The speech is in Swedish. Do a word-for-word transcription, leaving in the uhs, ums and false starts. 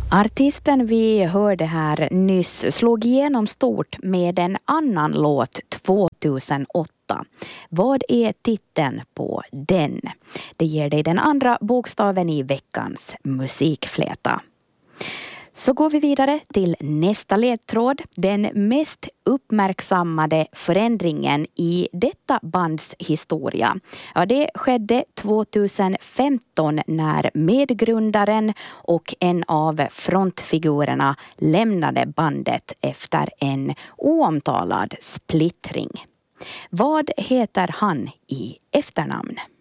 Artisten vi hörde här nyss slog igenom stort med en annan låt tvåtusenåtta. Vad är titeln på den? Det ger dig den andra bokstaven i veckans musikfläta. Så går vi vidare till nästa ledtråd. Den mest uppmärksammade förändringen i detta bands historia. Ja, det skedde tjugohundrafemton när medgrundaren och en av frontfigurerna lämnade bandet efter en oomtalad splittring. Vad heter han i efternamn?